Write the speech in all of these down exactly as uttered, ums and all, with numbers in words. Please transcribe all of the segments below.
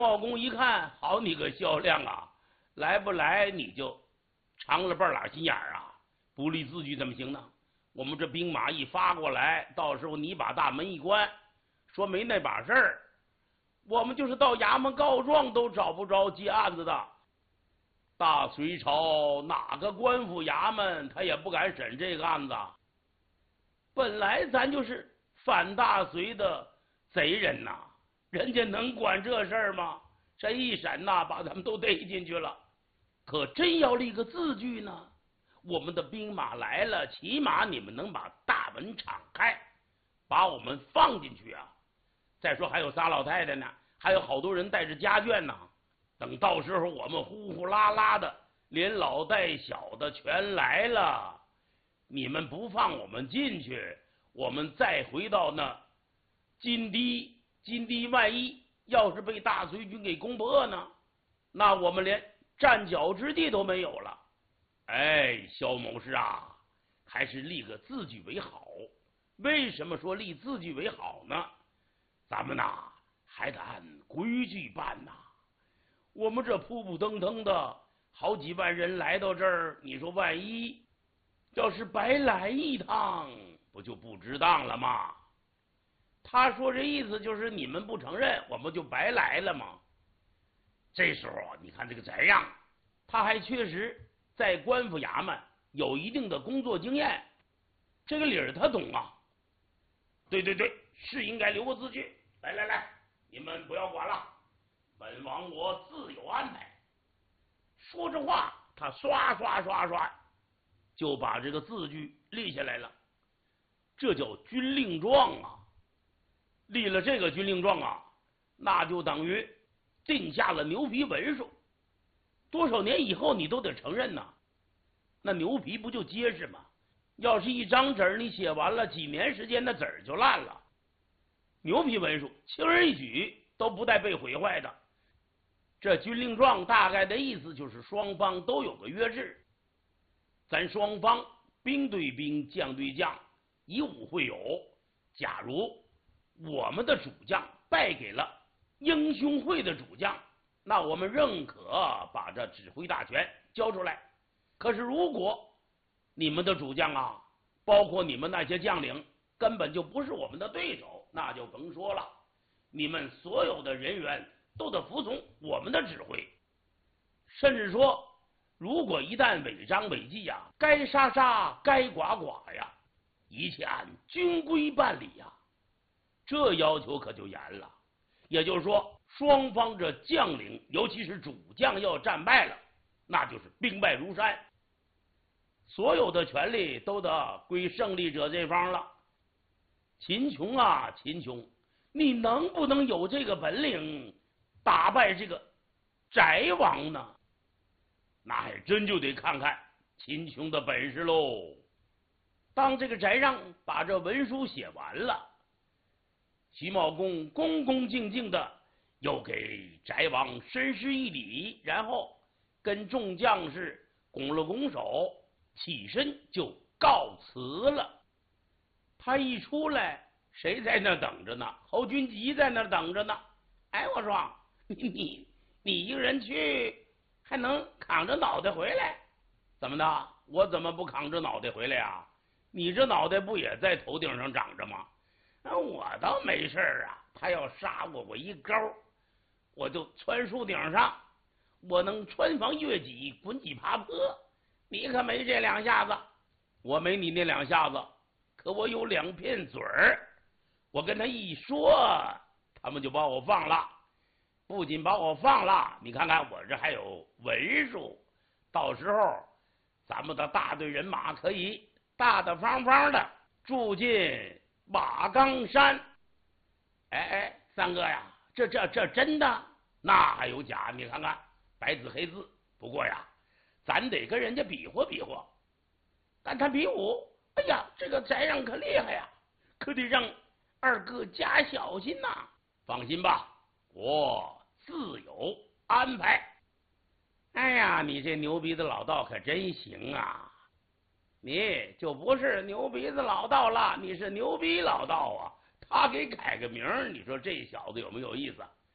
茂公一看，好你个萧亮啊，来不来你就长了半拉心眼儿啊，不立字据怎么行呢？我们这兵马一发过来，到时候你把大门一关，说没那把事儿，我们就是到衙门告状都找不着接案子的。大隋朝哪个官府衙门他也不敢审这个案子，本来咱就是反大隋的贼人呐，人家能管这事儿吗？这一审呐，把咱们都逮进去了。可真要立个字据呢，我们的兵马来了，起码你们能把大门敞开，把我们放进去啊。再说还有仨老太太呢，还有好多人带着家眷呢。等到时候我们呼呼啦啦的，连老带小的全来了，你们不放我们进去，我们再回到那金堤，金堤万一要是被大隋军给攻破呢，那我们连站脚之地都没有了。哎，萧某士啊，还是立个字据为好。为什么说立字据为好呢？咱们呐还得按规矩办呐。我们这扑扑腾腾的好几万人来到这儿，你说万一要是白来一趟，不就不值当了吗？他说这意思就是你们不承认，我们就白来了吗？这时候你看这个翟让，他还确实在官府衙门有一定的工作经验，这个理儿他懂啊。对对对，是应该留个字据。来来来，你们不要管了，本王我自有安排。说着话，他刷刷刷刷就把这个字据立下来了，这叫军令状啊。立了这个军令状啊，那就等于定下了牛皮文书，多少年以后你都得承认呐。那牛皮不就结实吗？要是一张纸你写完了，几年时间那纸儿就烂了。牛皮文书轻而易举，都不带被毁坏的。这军令状大概的意思就是双方都有个约制，咱双方兵对兵，将对将，以武会友。假如我们的主将败给了英雄会的主将，那我们认可把这指挥大权交出来。可是如果你们的主将啊，包括你们那些将领根本就不是我们的对手，那就甭说了，你们所有的人员都得服从我们的指挥。甚至说如果一旦违章违纪呀，该杀杀，该剐剐呀，一切按军规办理呀。这要求可就严了。也就是说，双方这将领尤其是主将要战败了，那就是兵败如山，所有的权力都得归胜利者这方了。秦琼啊秦琼，你能不能有这个本领打败这个翟王呢？那还真就得看看秦琼的本事喽。当这个翟让把这文书写完了，徐茂公恭恭敬敬的又给翟王深施一礼，然后跟众将士拱了拱手，起身就告辞了。他一出来，谁在那等着呢？侯君集在那等着呢。哎，我说你你你一个人去，还能扛着脑袋回来？怎么的？我怎么不扛着脑袋回来呀？你这脑袋不也在头顶上长着吗？我倒没事啊，他要杀我，我一钩我就窜树顶上，我能穿房越脊，滚几爬坡。你可没这两下子，我没你那两下子，可我有两片嘴儿，我跟他一说，他们就把我放了。不仅把我放了，你看看我这还有文书，到时候咱们的大队人马可以大大方方的住进马岗山。哎哎，三哥呀，这这这真的？那还有假？你看看白纸黑字。不过呀，咱得跟人家比划比划。干他比武，哎呀，这个翟让可厉害呀，可得让二哥加小心呐、啊。放心吧，我自有安排。哎呀，你这牛鼻子老道可真行啊！你就不是牛鼻子老道了，你是牛逼老道啊！他给改个名，你说这小子有没有意思？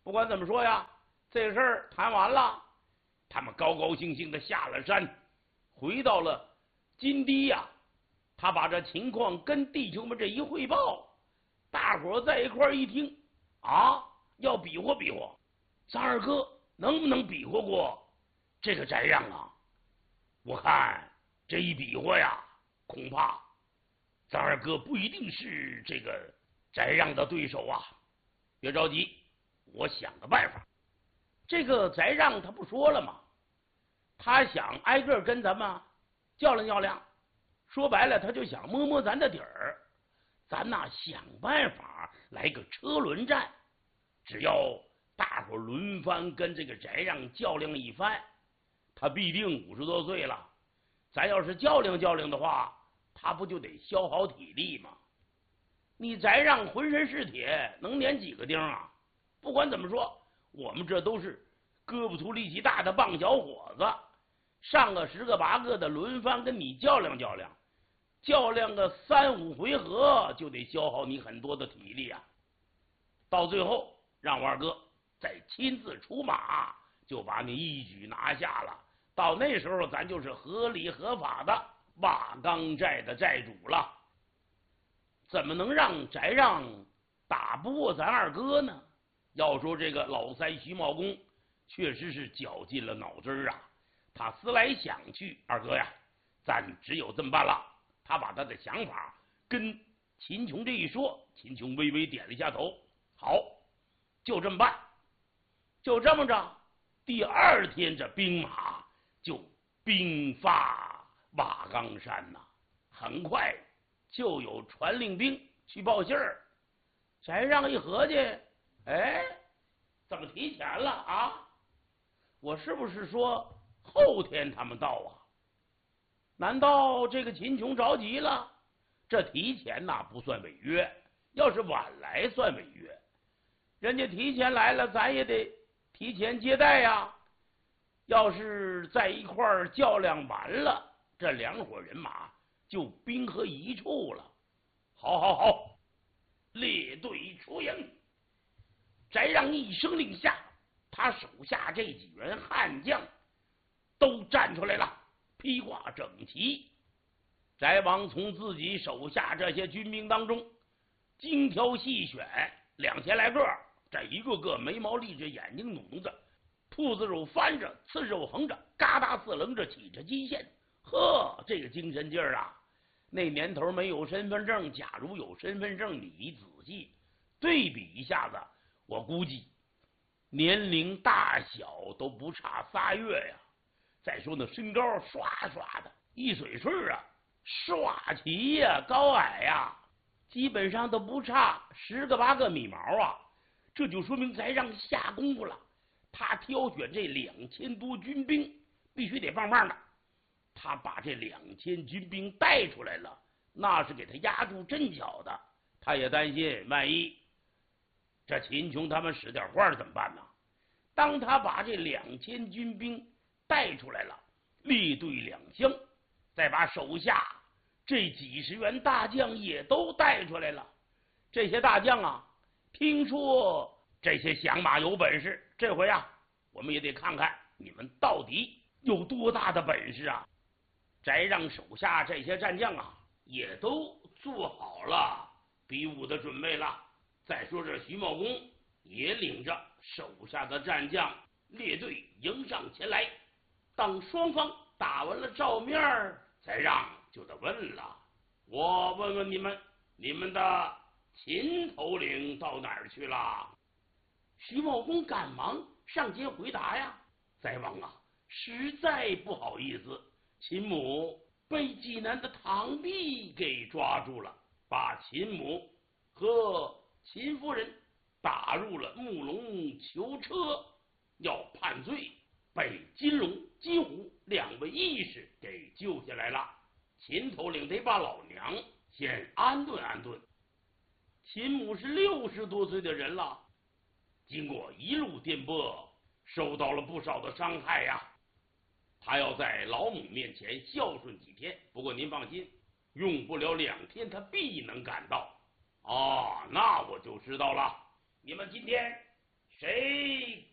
不管怎么说呀，这事儿谈完了，他们高高兴兴的下了山，回到了金堤呀。他把这情况跟弟兄们这一汇报，大伙儿在一块儿一听啊，要比划比划，咱二哥能不能比划过这个翟让啊？我看这一比划呀，恐怕咱二哥不一定是这个翟让的对手啊。别着急，我想个办法。这个翟让他不说了吗？他想挨个跟咱们较量较量，说白了他就想摸摸咱的底儿。咱呐想办法来个车轮战，只要大伙轮番跟这个翟让较量一番，他必定五十多岁了，咱要是较量较量的话，他不就得消耗体力吗？你翟让浑身是铁，能粘几个钉啊？不管怎么说，我们这都是胳膊粗力气大的棒小伙子，上个十个八个的轮番跟你较量较量，较量个三五回合就得消耗你很多的体力啊。到最后让我二哥再亲自出马，就把你一举拿下了。到那时候咱就是合理合法的瓦岗寨的寨主了。怎么能让翟让打不过咱二哥呢？要说这个老三徐茂公确实是绞尽了脑汁啊。他思来想去，二哥呀，咱只有这么办了。他把他的想法跟秦琼这一说，秦琼微微点了一下头，好，就这么办。就这么着，第二天这兵马就兵发瓦岗山呐。很快就有传令兵去报信儿。翟让一合计，哎，怎么提前了啊？我是不是说后天他们到啊？难道这个秦琼着急了？这提前呐不算违约，要是晚来算违约。人家提前来了，咱也得提前接待呀。要是在一块儿较量完了，这两伙人马就兵合一处了。好好好，列队出营。翟让一声令下，他手下这几员悍将都站出来了，披挂整齐。翟王从自己手下这些军兵当中精挑细选两千来个，这一个个眉毛立着，眼睛努着，兔子肉翻着，刺肉横着，嘎达四棱着，起着基线。呵，这个精神劲儿啊！那年头没有身份证，假如有身份证，你仔细对比一下子，我估计年龄大小都不差仨月呀。再说那身高刷刷的，一水顺啊，刷齐呀，高矮呀，基本上都不差十个八个米毛啊。这就说明翟让下功夫了。他挑选这两千多军兵，必须得棒棒的。他把这两千军兵带出来了，那是给他压住阵脚的。他也担心，万一这秦琼他们使点坏怎么办呢？当他把这两千军兵带出来了，列队两厢，再把手下这几十员大将也都带出来了。这些大将啊，听说这些响马有本事，这回啊，我们也得看看你们到底有多大的本事啊！翟让手下这些战将啊，也都做好了比武的准备了。再说这徐茂公也领着手下的战将列队迎上前来。当双方打完了照面，翟让就得问了：我问问你们，你们的秦头领到哪儿去了？徐茂公赶忙上前回答呀：翟王啊，实在不好意思，秦母被济南的堂弟给抓住了，把秦母和秦夫人打入了木龙囚车，要判罪，被金龙、金虎两位义士给救下来了。秦头领得把老娘先安顿安顿。秦母是六十多岁的人了，经过一路颠簸，受到了不少的伤害呀。他要在老母面前孝顺几天，不过您放心，用不了两天，他必能赶到。哦，那我就知道了。你们今天谁